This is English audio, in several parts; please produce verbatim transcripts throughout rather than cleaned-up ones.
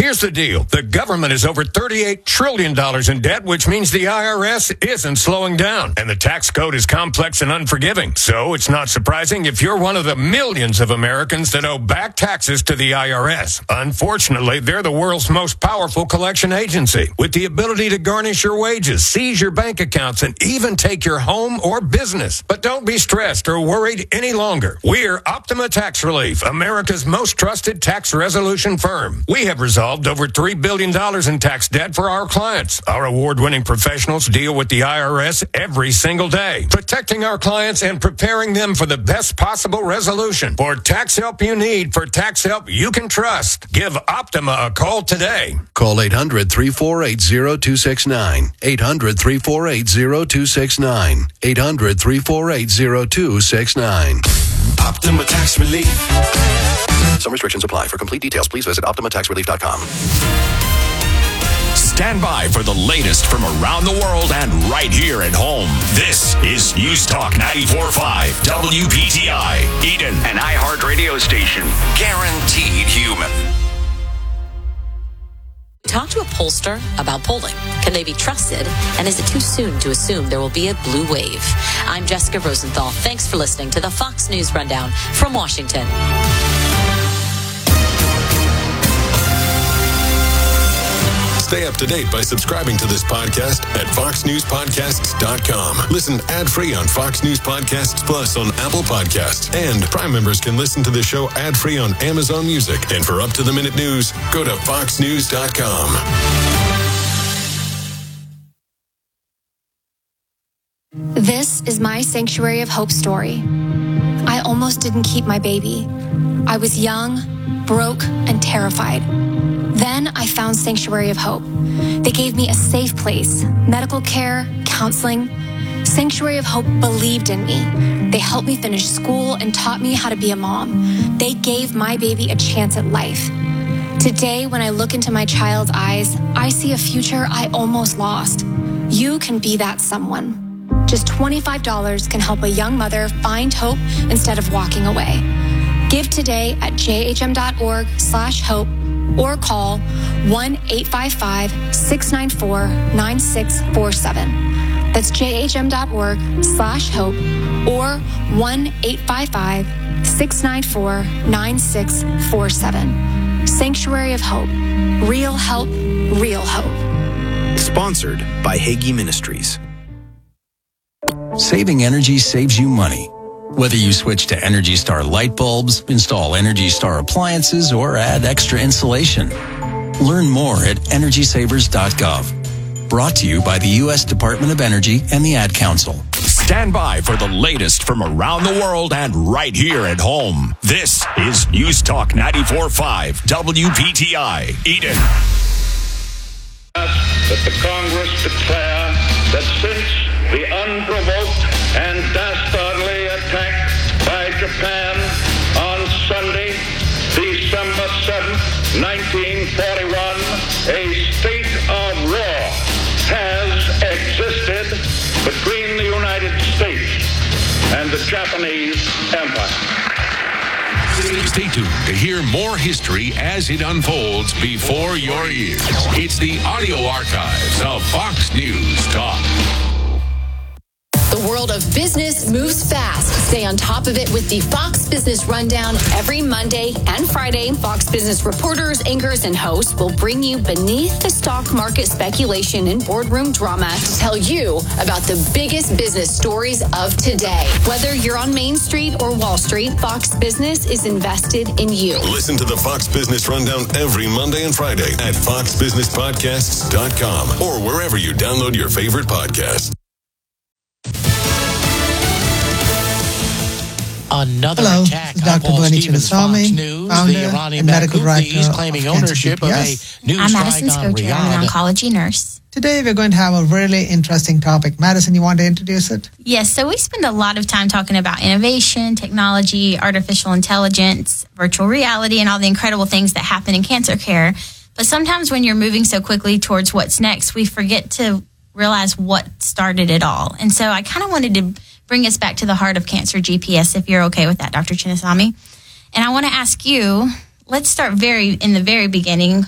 Here's the deal. The government is over thirty-eight trillion dollars in debt, which means the I R S isn't slowing down. And the tax code is complex and unforgiving. So it's not surprising if you're one of the millions of Americans that owe back taxes to the I R S. Unfortunately, they're the world's most powerful collection agency, with the ability to garnish your wages, seize your bank accounts, and even take your home or business. But don't be stressed or worried any longer. We're Optima Tax Relief, America's most trusted tax resolution firm. We have resolved over three billion dollars in tax debt for our clients. Our award-winning professionals deal with the I R S every single day, protecting our clients and preparing them for the best possible resolution. For tax help you need, for tax help you can trust, give Optima a call today. Call eight hundred, three four eight, zero two six nine. eight hundred, three four eight, zero two six nine. eight hundred, three four eight, zero two six nine. Optima Tax Relief. Some restrictions apply. For complete details, please visit optima tax relief dot com. Stand by for the latest from around the world and right here at home. This is News Talk ninety-four point five W P T I, Eden, an iHeart radio station. Guaranteed human. Talk to a pollster about polling. Can they be trusted? And is it too soon to assume there will be a blue wave? I'm Jessica Rosenthal. Thanks for listening to the Fox News Rundown from Washington. Stay up to date by subscribing to this podcast at fox news podcasts dot com. Listen ad-free on Fox News Podcasts Plus on Apple Podcasts. And Prime members can listen to the show ad-free on Amazon Music. And for up-to-the-minute news, go to fox news dot com. This is my Sanctuary of Hope story. I almost didn't keep my baby. I was young, broke, and terrified. Then I found Sanctuary of Hope. They gave me a safe place, medical care, counseling. Sanctuary of Hope believed in me. They helped me finish school and taught me how to be a mom. They gave my baby a chance at life. Today, when I look into my child's eyes, I see a future I almost lost. You can be that someone. Just twenty-five dollars can help a young mother find hope instead of walking away. Give today at jhm.org slash hope or call one eight five five, six nine four, nine six four seven. That's jhm.org slash hope or one eight five five, six nine four, nine six four seven. Sanctuary of Hope. Real help, real hope. Sponsored by Hagee Ministries. Saving energy saves you money. Whether you switch to Energy Star light bulbs, install Energy Star appliances, or add extra insulation. Learn more at energy savers dot gov. Brought to you by the U S Department of Energy and the Ad Council. Stand by for the latest from around the world and right here at home. This is News Talk ninety-four point five W P T I, Eden. That the Congress declare that since the unprovoked and dastardly attack by Japan on Sunday, December seventh, nineteen forty-one, a state of war has existed between the United States and the Japanese Empire. Stay tuned to hear more history as it unfolds before your ears. It's the audio archives of Fox News Talk. The world of business moves fast. Stay on top of it with the Fox Business Rundown every Monday and Friday. Fox Business reporters, anchors, and hosts will bring you beneath the stock market speculation and boardroom drama to tell you about the biggest business stories of today. Whether you're on Main Street or Wall Street, Fox Business is invested in you. Listen to the Fox Business Rundown every Monday and Friday at fox business podcasts dot com or wherever you download your favorite podcast. Another Hello, attack this is on Doctor Paul Bernie Stevens, Fox Chinnaswamy, News. founder The Iranian and medical Houthis director claiming of ownership Cancer of G P S. a news I'm Madison strike on Scotcher. I'm an Riyadh. oncology nurse. Today we're going to have a really interesting topic. Madison, you want to introduce it? Yes, so we spend a lot of time talking about innovation, technology, artificial intelligence, virtual reality, and all the incredible things that happen in cancer care. But sometimes when you're moving so quickly towards what's next, we forget to realize what started it all. And so I kind of wanted to bring us back to the heart of Cancer G P S, if you're okay with that, Doctor Chinnaswamy. And I want to ask you, let's start very in the very beginning.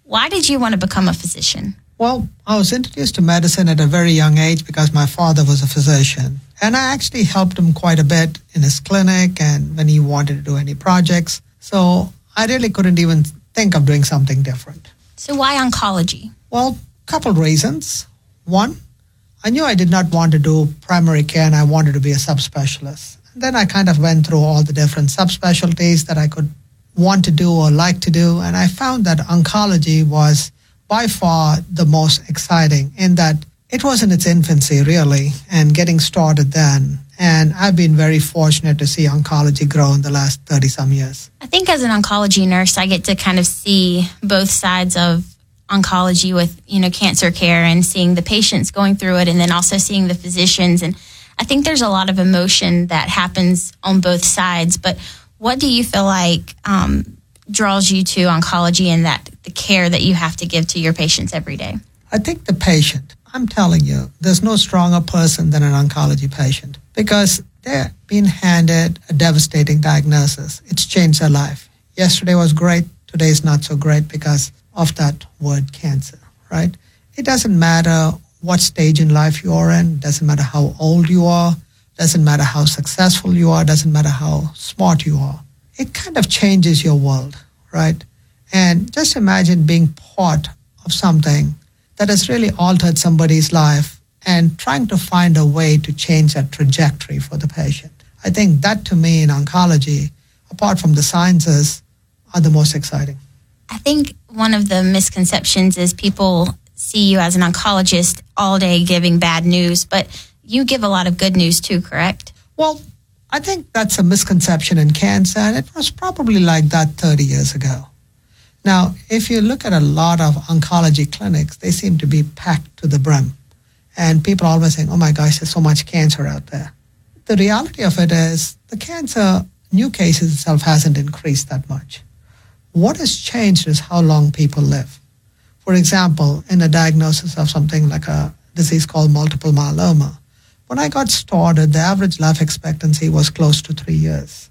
Why did you want to become a physician? Well, I was introduced to medicine at a very young age because my father was a physician. And I actually helped him quite a bit in his clinic and when he wanted to do any projects. So I really couldn't even think of doing something different. So why oncology? Well, a couple reasons. One, I knew I did not want to do primary care and I wanted to be a subspecialist. And then I kind of went through all the different subspecialties that I could want to do or like to do. And I found that oncology was by far the most exciting in that it was in its infancy, really, and getting started then. And I've been very fortunate to see oncology grow in the last thirty-some years. I think as an oncology nurse, I get to kind of see both sides of oncology with, you know, cancer care and seeing the patients going through it and then also seeing the physicians. And I think there's a lot of emotion that happens on both sides. But what do you feel like um, draws you to oncology and that the care that you have to give to your patients every day? I think the patient. I'm telling you, there's no stronger person than an oncology patient because they're being handed a devastating diagnosis. It's changed their life. Yesterday was great. Today is not so great because of that word cancer, right? It doesn't matter what stage in life you are in. It doesn't matter how old you are. It doesn't matter how successful you are. It doesn't matter how smart you are. It kind of changes your world, right? And just imagine being part of something that has really altered somebody's life and trying to find a way to change that trajectory for the patient. I think that to me in oncology, apart from the sciences, are the most exciting. I think one of the misconceptions is people see you as an oncologist all day giving bad news, but you give a lot of good news too, correct? Well, I think that's a misconception in cancer, and it was probably like that thirty years ago. Now, if you look at a lot of oncology clinics, they seem to be packed to the brim. And people are always saying, oh my gosh, there's so much cancer out there. The reality of it is the cancer, new cases itself hasn't increased that much. What has changed is how long people live. For example, in a diagnosis of something like a disease called multiple myeloma, when I got started, the average life expectancy was close to three years.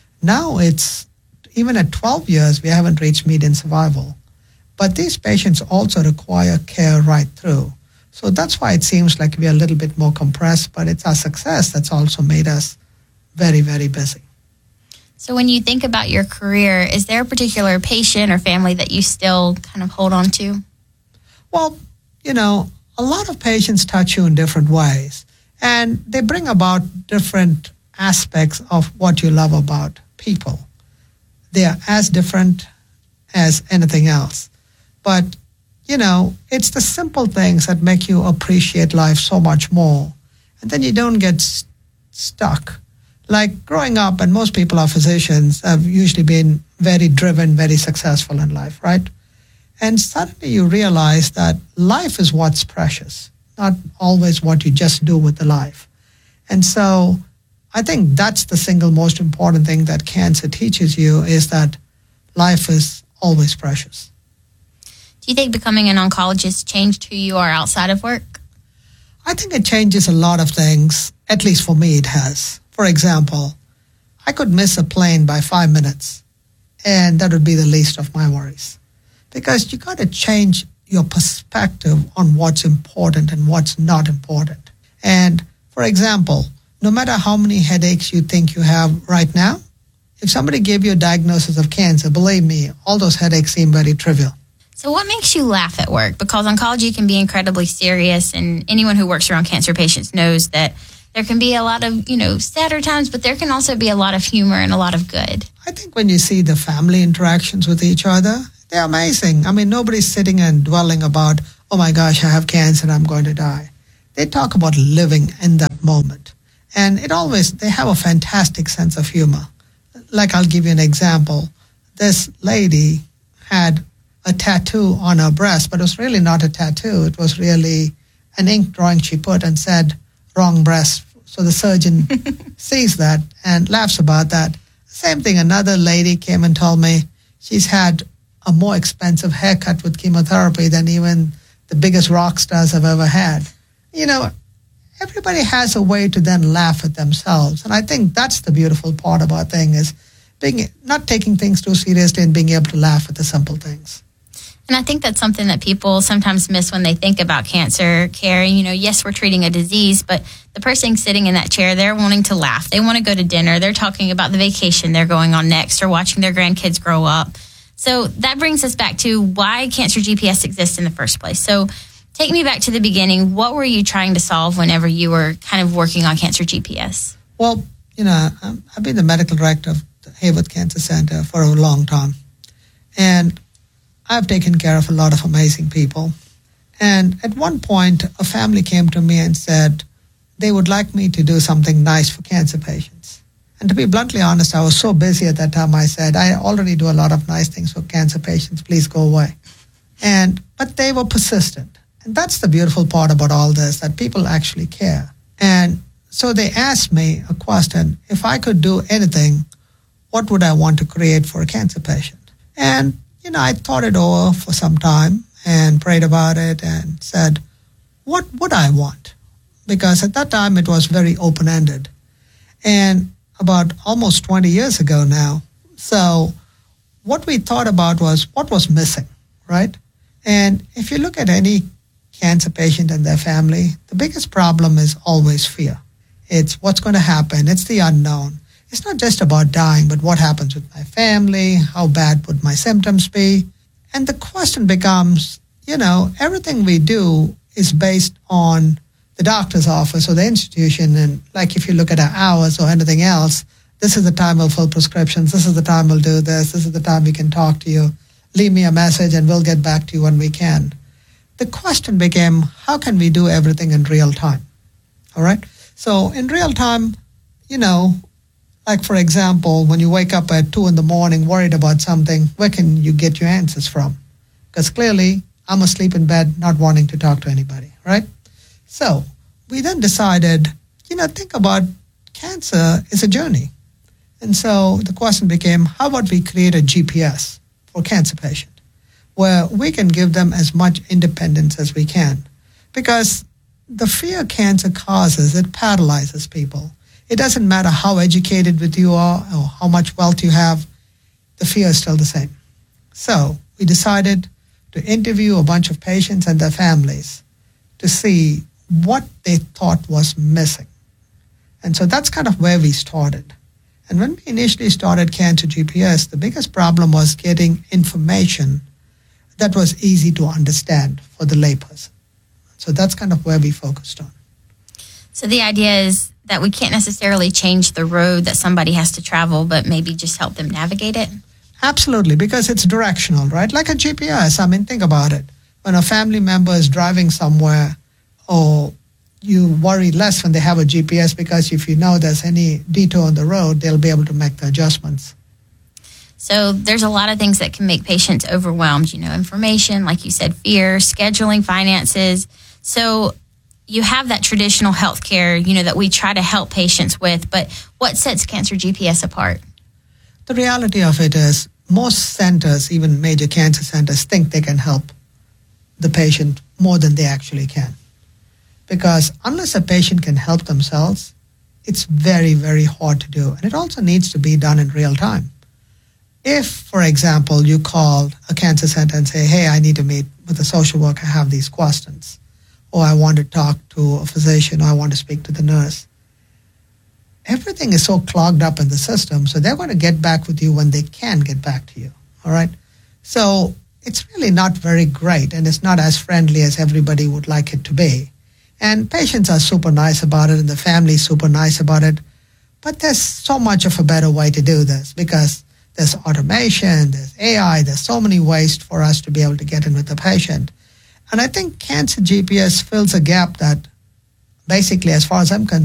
Now it's even at twelve years, we haven't reached median survival. But these patients also require care right through. So that's why it seems like we're a little bit more compressed, but it's our success that's also made us very, very busy. So when you think about your career, is there a particular patient or family that you still kind of hold on to? Well, you know, a lot of patients touch you in different ways. And they bring about different aspects of what you love about people. They are as different as anything else. But, you know, it's the simple things that make you appreciate life so much more. And then you don't get st- stuck. Like growing up, and most people are physicians, have usually been very driven, very successful in life, right? And suddenly you realize that life is what's precious, not always what you just do with the life. And so I think that's the single most important thing that cancer teaches you is that life is always precious. Do you think becoming an oncologist changed who you are outside of work? I think it changes a lot of things. At least for me, it has. For example, I could miss a plane by five minutes, and that would be the least of my worries. Because you got to change your perspective on what's important and what's not important. And for example, no matter how many headaches you think you have right now, if somebody gave you a diagnosis of cancer, believe me, all those headaches seem very trivial. So what makes you laugh at work? Because oncology can be incredibly serious, and anyone who works around cancer patients knows that there can be a lot of, you know, sadder times, but there can also be a lot of humor and a lot of good. I think when you see the family interactions with each other, they're amazing. I mean, nobody's sitting and dwelling about, oh my gosh, I have cancer and I'm going to die. They talk about living in that moment. And it always, they have a fantastic sense of humor. Like, I'll give you an example. This lady had a tattoo on her breast, but it was really not a tattoo. It was really an ink drawing she put and said, wrong breast. So the surgeon sees that and laughs about that. Same thing, another lady came and told me she's had a more expensive haircut with chemotherapy than even the biggest rock stars have ever had. You know, everybody has a way to then laugh at themselves. And I think that's the beautiful part about thing is being not taking things too seriously and being able to laugh at the simple things. And I think that's something that people sometimes miss when they think about cancer care. You know, yes, we're treating a disease, but the person sitting in that chair, they're wanting to laugh. They want to go to dinner. They're talking about the vacation they're going on next or watching their grandkids grow up. So that brings us back to why Cancer G P S exists in the first place. So take me back to the beginning. What were you trying to solve whenever you were kind of working on Cancer G P S? Well, you know, I've been the medical director of the Hayworth Cancer Center for a long time. And I've taken care of a lot of amazing people. And at one point, a family came to me and said they would like me to do something nice for cancer patients. And to be bluntly honest, I was so busy at that time, I said, I already do a lot of nice things for cancer patients. Please go away. And but they were persistent. And that's the beautiful part about all this, that people actually care. And so they asked me a question, if I could do anything, what would I want to create for a cancer patient? And You know, I thought it over for some time and prayed about it and said, what would I want? Because at that time it was very open-ended. And about almost twenty years ago now, so what we thought about was what was missing, right? And if you look at any cancer patient and their family, the biggest problem is always fear. It's what's going to happen. It's the unknown. It's not just about dying, but what happens with my family? How bad would my symptoms be? And the question becomes, you know, everything we do is based on the doctor's office or the institution. And like if you look at our hours or anything else, this is the time we'll fill prescriptions. This is the time we'll do this. This is the time we can talk to you. Leave me a message and we'll get back to you when we can. The question became, how can we do everything in real time? All right. So in real time, you know, like, for example, when you wake up at two in the morning worried about something, where can you get your answers from? Because clearly, I'm asleep in bed not wanting to talk to anybody, right? So we then decided, you know, think about cancer is a journey. And so the question became, how about we create a G P S for cancer patient where we can give them as much independence as we can? Because the fear cancer causes, it paralyzes people. It doesn't matter how educated with you are or how much wealth you have, the fear is still the same. So we decided to interview a bunch of patients and their families to see what they thought was missing. And so that's kind of where we started. And when we initially started Cancer G P S, the biggest problem was getting information that was easy to understand for the layperson. So that's kind of where we focused on. So the idea is that we can't necessarily change the road that somebody has to travel, but maybe just help them navigate it? Absolutely, because it's directional, right? Like a G P S. I mean, think about it. When a family member is driving somewhere, or you worry less when they have a G P S, because if you know there's any detour on the road, they'll be able to make the adjustments. So there's a lot of things that can make patients overwhelmed, you know, information, like you said, fear, scheduling, finances. So you have that traditional healthcare, you know, that we try to help patients with, but what sets Cancer G P S apart? The reality of it is most centers, even major cancer centers, think they can help the patient more than they actually can. Because unless a patient can help themselves, it's very, very hard to do. And it also needs to be done in real time. If, for example, you call a cancer center and say, hey, I need to meet with a social worker, I have these questions, or I want to talk to a physician, or I want to speak to the nurse. Everything is so clogged up in the system, so they're going to get back with you when they can get back to you, all right? So it's really not very great, and it's not as friendly as everybody would like it to be. And patients are super nice about it, and the family's super nice about it, but there's so much of a better way to do this, because there's automation, there's A I, there's so many ways for us to be able to get in with the patient. And I think Cancer G P S fills a gap that basically, as far as I'm concerned,